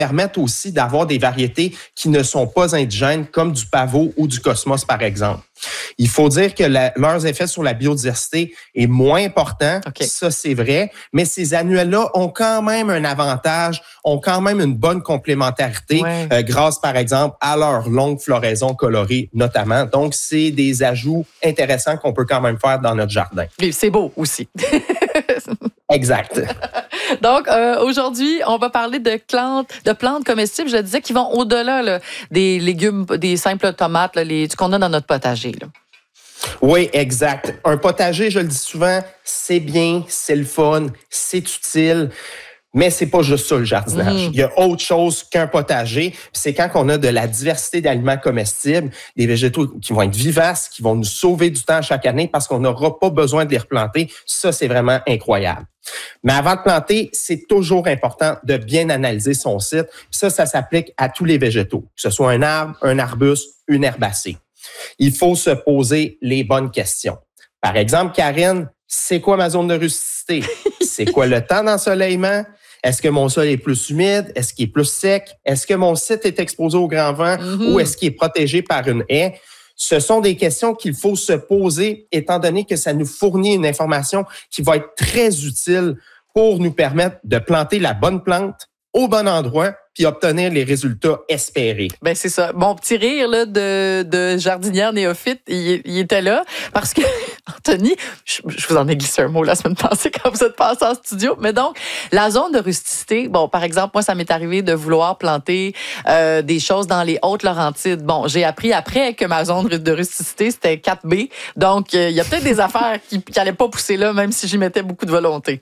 permettent aussi d'avoir des variétés qui ne sont pas indigènes, comme du pavot ou du cosmos, par exemple. Il faut dire que leurs effets sur la biodiversité est moins important, ça c'est vrai, mais ces annuels-là ont quand même un avantage, ont quand même une bonne complémentarité grâce, par exemple, à leur longue floraison colorée notamment. Donc, c'est des ajouts intéressants qu'on peut quand même faire dans notre jardin. Et c'est beau aussi. Exact. Donc, aujourd'hui, on va parler de plantes comestibles, je le disais, qui vont au-delà là, des légumes, des simples tomates qu'on a dans notre potager. Là. Oui, exact. Un potager, je le dis souvent, c'est bien, c'est le fun, c'est utile. Mais c'est pas juste ça, le jardinage. Il y a autre chose qu'un potager. C'est quand on a de la diversité d'aliments comestibles, des végétaux qui vont être vivaces, qui vont nous sauver du temps chaque année parce qu'on n'aura pas besoin de les replanter. Ça, c'est vraiment incroyable. Mais avant de planter, c'est toujours important de bien analyser son site. Ça s'applique à tous les végétaux, que ce soit un arbre, un arbuste, une herbacée. Il faut se poser les bonnes questions. Par exemple, Karine, c'est quoi ma zone de rusticité? C'est quoi le temps d'ensoleillement? Est-ce que mon sol est plus humide? Est-ce qu'il est plus sec? Est-ce que mon site est exposé au grand vent ou est-ce qu'il est protégé par une haie? Ce sont des questions qu'il faut se poser étant donné que ça nous fournit une information qui va être très utile pour nous permettre de planter la bonne plante au bon endroit puis obtenir les résultats espérés. Ben c'est ça. Mon petit rire là, de jardinière néophyte, il était là parce que, Anthony, je vous en ai glissé un mot la semaine passée quand vous êtes passé en studio, mais donc, la zone de rusticité, bon, par exemple, moi, ça m'est arrivé de vouloir planter des choses dans les Hautes-Laurentides. Bon, j'ai appris après que ma zone de rusticité, c'était 4B, donc il y a peut-être des affaires qui n'allaient pas pousser là, même si j'y mettais beaucoup de volonté.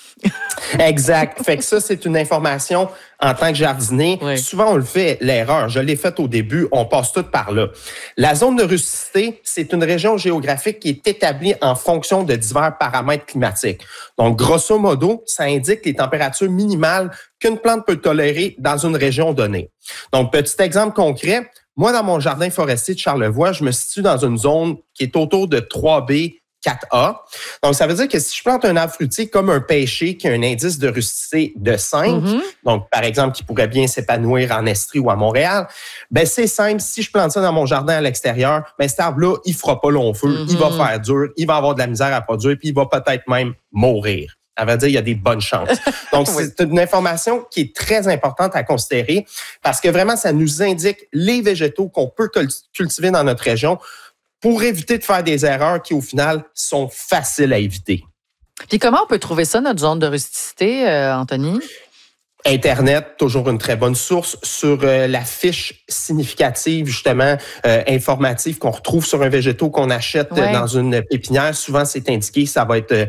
Exact. Fait que ça, c'est une information en tant que jardinier. Oui. Souvent, on le fait, l'erreur. Je l'ai faite au début. On passe tout par là. La zone de rusticité, c'est une région géographique qui est établie en fonction de divers paramètres climatiques. Donc, grosso modo, ça indique les températures minimales qu'une plante peut tolérer dans une région donnée. Donc, petit exemple concret. Moi, dans mon jardin forestier de Charlevoix, je me situe dans une zone qui est autour de 3B, 4A. Donc, ça veut dire que si je plante un arbre fruitier comme un pêcher qui a un indice de rusticité de 5, donc, par exemple, qui pourrait bien s'épanouir en Estrie ou à Montréal, ben c'est simple. Si je plante ça dans mon jardin à l'extérieur, ben cet arbre-là, il fera pas long feu, il va faire dur, il va avoir de la misère à produire, puis il va peut-être même mourir. Ça veut dire qu'il y a des bonnes chances. Donc, c'est une information qui est très importante à considérer parce que vraiment, ça nous indique les végétaux qu'on peut cultiver dans notre région pour éviter de faire des erreurs qui, au final, sont faciles à éviter. Puis comment on peut trouver ça, notre zone de rusticité, Anthony? Internet, toujours une très bonne source. Sur la fiche significative, justement, informative qu'on retrouve sur un végétaux qu'on achète dans une pépinière, souvent, c'est indiqué, ça va être...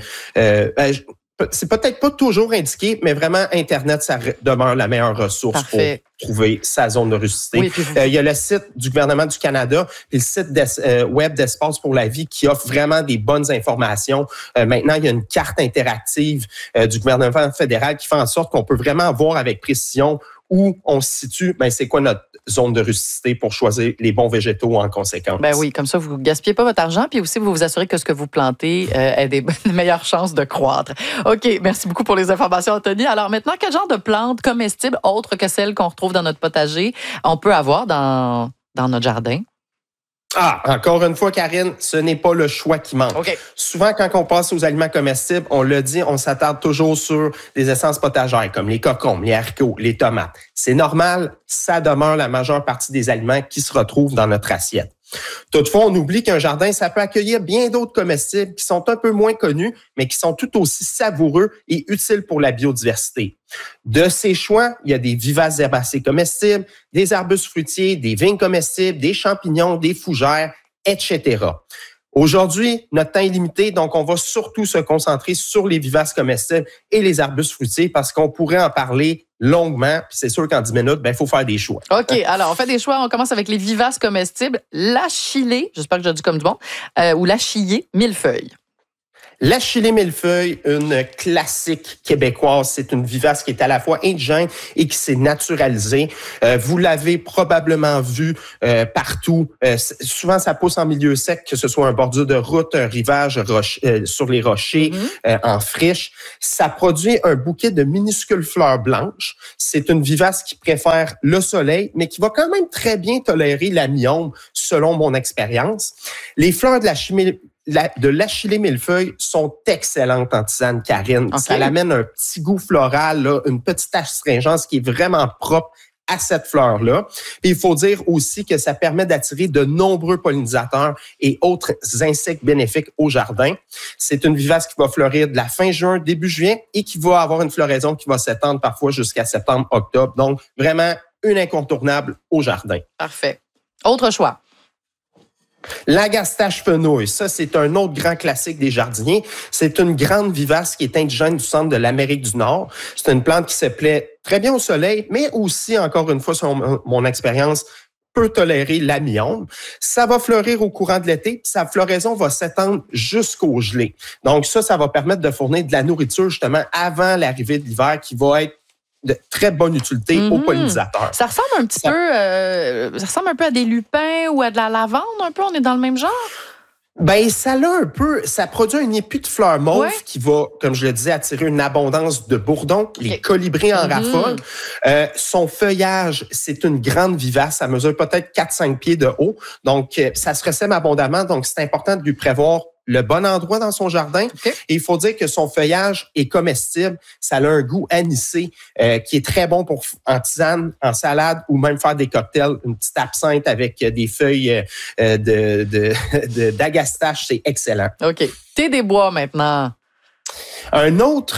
c'est peut-être pas toujours indiqué, mais vraiment, Internet, ça demeure la meilleure ressource pour trouver sa zone de rusticité. Oui, il y a le site du gouvernement du Canada et le site web d'Espace pour la vie qui offre vraiment des bonnes informations. Maintenant, il y a une carte interactive du gouvernement fédéral qui fait en sorte qu'on peut vraiment voir avec précision où on se situe, ben c'est quoi notre zone de rusticité pour choisir les bons végétaux en conséquence. Ben oui, comme ça, vous ne gaspillez pas votre argent, puis aussi, vous vous assurez que ce que vous plantez ait des meilleures chances de croître. OK, merci beaucoup pour les informations, Anthony. Alors maintenant, quel genre de plantes comestibles, autres que celles qu'on retrouve dans notre potager, on peut avoir dans notre jardin? Ah, encore une fois, Karine, ce n'est pas le choix qui manque. Okay. Souvent, quand on passe aux aliments comestibles, on le dit, on s'attarde toujours sur des essences potagères comme les concombres, les haricots, les tomates. C'est normal, ça demeure la majeure partie des aliments qui se retrouvent dans notre assiette. Toutefois, on oublie qu'un jardin, ça peut accueillir bien d'autres comestibles qui sont un peu moins connus, mais qui sont tout aussi savoureux et utiles pour la biodiversité. De ces choix, il y a des vivaces herbacées comestibles, des arbustes fruitiers, des vignes comestibles, des champignons, des fougères, etc. Aujourd'hui, notre temps est limité, donc on va surtout se concentrer sur les vivaces comestibles et les arbustes fruitiers parce qu'on pourrait en parler longuement. Puis c'est sûr qu'en 10 minutes, il faut faire des choix. OK, alors on fait des choix. On commence avec les vivaces comestibles. L'achillée, j'espère que j'ai dit comme du bon, ou l'achillée, millefeuille. L'Achillée millefeuille, une classique québécoise. C'est une vivace qui est à la fois indigène et qui s'est naturalisée. Vous l'avez probablement vu partout. Souvent, ça pousse en milieu sec, que ce soit un bordure de route, un rivage sur les rochers, en friche. Ça produit un bouquet de minuscules fleurs blanches. C'est une vivace qui préfère le soleil, mais qui va quand même très bien tolérer la mi-ombre, selon mon expérience. Les fleurs de l'Achillée millefeuille sont excellentes en tisane, Karine. Okay. Ça l'amène un petit goût floral, là, une petite astringence qui est vraiment propre à cette fleur-là. Et il faut dire aussi que ça permet d'attirer de nombreux pollinisateurs et autres insectes bénéfiques au jardin. C'est une vivace qui va fleurir de la fin juin, début juillet et qui va avoir une floraison qui va s'étendre parfois jusqu'à septembre, octobre. Donc, vraiment une incontournable au jardin. Parfait. Autre choix. L'agastache fenouil, ça, c'est un autre grand classique des jardiniers. C'est une grande vivace qui est indigène du centre de l'Amérique du Nord. C'est une plante qui se plaît très bien au soleil, mais aussi, encore une fois, selon mon expérience, peut tolérer la mi-ombre. Ça va fleurir au courant de l'été, puis sa floraison va s'étendre jusqu'au gelé. Donc ça va permettre de fournir de la nourriture, justement, avant l'arrivée de l'hiver, qui va être de très bonne utilité aux pollinisateurs. Ça ressemble un petit peu, ça ressemble un peu à des lupins ou à de la lavande, un peu. On est dans le même genre? Ben, ça produit un épi de fleurs mauves qui va, comme je le disais, attirer une abondance de bourdons. Okay. Les colibris en raffolent. Son feuillage, c'est une grande vivace. Ça mesure peut-être 4-5 pieds de haut. Donc, ça se ressème abondamment. Donc, c'est important de lui prévoir le bon endroit dans son jardin. Okay. Et il faut dire que son feuillage est comestible. Ça a un goût anisé qui est très bon pour en tisane, en salade ou même faire des cocktails. Une petite absinthe avec des feuilles d'agastache, c'est excellent. OK. Thé des bois maintenant. Un autre...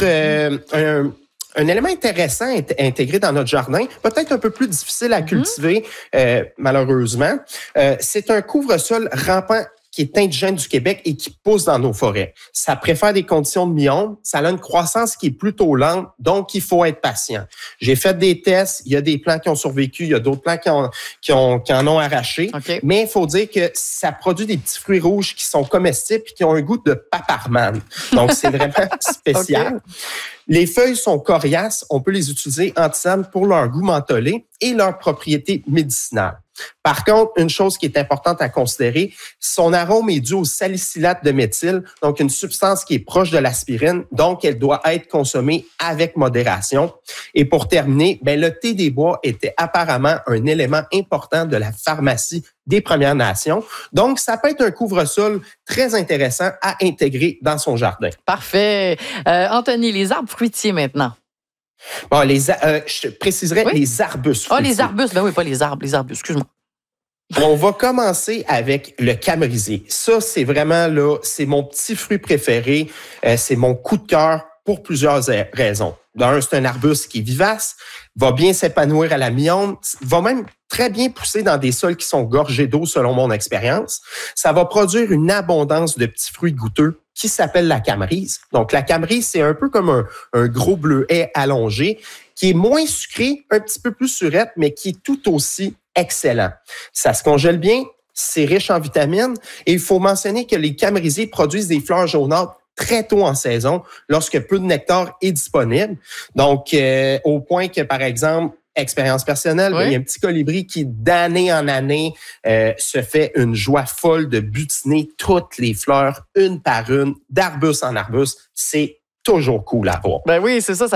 Un élément intéressant intégré dans notre jardin, peut-être un peu plus difficile à cultiver, malheureusement, c'est un couvre-sol rampant qui est indigène du Québec et qui pousse dans nos forêts. Ça préfère des conditions de mi-ombre, ça a une croissance qui est plutôt lente, donc il faut être patient. J'ai fait des tests, il y a des plants qui ont survécu, il y a d'autres plants qui en ont arraché, mais il faut dire que ça produit des petits fruits rouges qui sont comestibles et qui ont un goût de paparman. Donc, c'est vraiment spécial. Les feuilles sont coriaces, on peut les utiliser en tisane pour leur goût mentholé et leurs propriétés médicinales. Par contre, une chose qui est importante à considérer, son arôme est dû au salicylate de méthyle, donc une substance qui est proche de l'aspirine, donc elle doit être consommée avec modération. Et pour terminer, le thé des bois était apparemment un élément important de la pharmacie des Premières Nations. Donc, ça peut être un couvre-sol très intéressant à intégrer dans son jardin. Parfait. Anthony, les arbres fruitiers maintenant. Bon, je préciserais les arbustes fruitiers. Ah, les arbustes. Ben oui, pas les arbres, excuse-moi. On va commencer avec le camérisier. Ça, c'est vraiment c'est mon petit fruit préféré. C'est mon coup de cœur pour plusieurs raisons. D'un, c'est un arbuste qui est vivace, va bien s'épanouir à la mi-ombre, va même très bien pousser dans des sols qui sont gorgés d'eau selon mon expérience. Ça va produire une abondance de petits fruits goûteux qui s'appelle la camerise. Donc, la camerise, c'est un peu comme un gros bleuet allongé qui est moins sucré, un petit peu plus surette, mais qui est tout aussi excellent. Ça se congèle bien, c'est riche en vitamines et il faut mentionner que les camérisiers produisent des fleurs jaunâtres très tôt en saison, lorsque peu de nectar est disponible. Donc, au point que, par exemple, expérience personnelle, il y a un petit colibri qui, d'année en année, se fait une joie folle de butiner toutes les fleurs, une par une, d'arbuste en arbuste. C'est toujours cool à voir. Ben oui, c'est ça,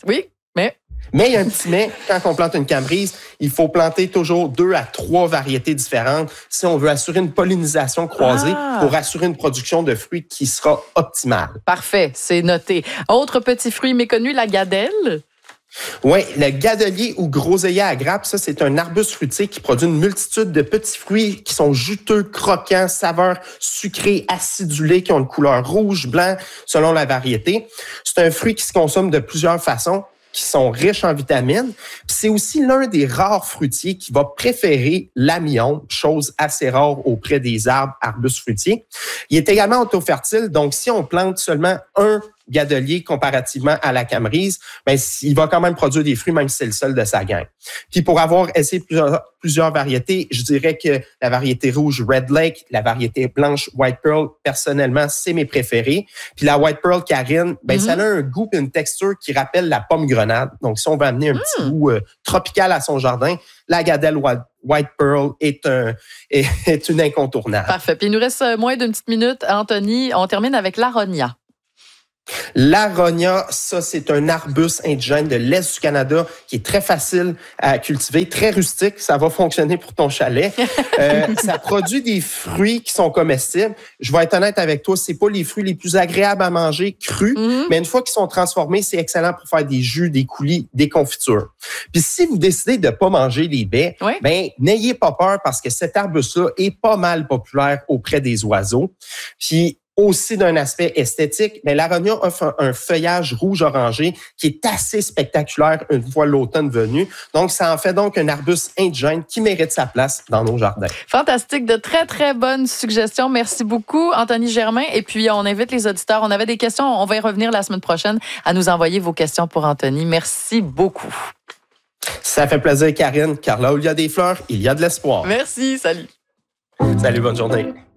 Mais il y a un petit mais, quand on plante une camerise, il faut planter toujours 2 à 3 variétés différentes si on veut assurer une pollinisation croisée pour assurer une production de fruits qui sera optimale. Parfait, c'est noté. Autre petit fruit méconnu, la gadelle? Oui, le gadelier ou groseillier à grappe, ça, c'est un arbuste fruitier qui produit une multitude de petits fruits qui sont juteux, croquants, saveurs sucrées, acidulées, qui ont une couleur rouge, blanc, selon la variété. C'est un fruit qui se consomme de plusieurs façons, qui sont riches en vitamines. Puis c'est aussi l'un des rares fruitiers qui va préférer l'amiante, chose assez rare auprès des arbustes fruitiers. Il est également autofertile, donc si on plante seulement un gadelier comparativement à la camerise, ben, il va quand même produire des fruits, même si c'est le seul de sa gang. Puis pour avoir essayé plusieurs variétés, je dirais que la variété rouge Red Lake, la variété blanche White Pearl, personnellement, c'est mes préférés. Puis la White Pearl Karine, ben, ça a un goût et une texture qui rappelle la pomme grenade. Donc, si on veut amener un petit goût tropical à son jardin, la Gadelle White Pearl est une incontournable. Parfait. Puis il nous reste moins d'une petite minute. Anthony, on termine avec l'aronia. L'aronia, ça, c'est un arbuste indigène de l'Est du Canada qui est très facile à cultiver, très rustique. Ça va fonctionner pour ton chalet. Ça produit des fruits qui sont comestibles. Je vais être honnête avec toi, c'est pas les fruits les plus agréables à manger crus, mais une fois qu'ils sont transformés, c'est excellent pour faire des jus, des coulis, des confitures. Puis si vous décidez de pas manger les baies, ben n'ayez pas peur parce que cet arbuste-là est pas mal populaire auprès des oiseaux. Puis aussi d'un aspect esthétique, mais l'aronia offre un feuillage rouge-orangé qui est assez spectaculaire une fois l'automne venu. Donc, ça en fait donc un arbuste indigène qui mérite sa place dans nos jardins. Fantastique, de très, très bonnes suggestions. Merci beaucoup, Anthony Germain. Et puis, on invite les auditeurs. On avait des questions, on va y revenir la semaine prochaine, à nous envoyer vos questions pour Anthony. Merci beaucoup. Ça fait plaisir, Karine, car là où il y a des fleurs, il y a de l'espoir. Merci, salut. Salut, bonne journée.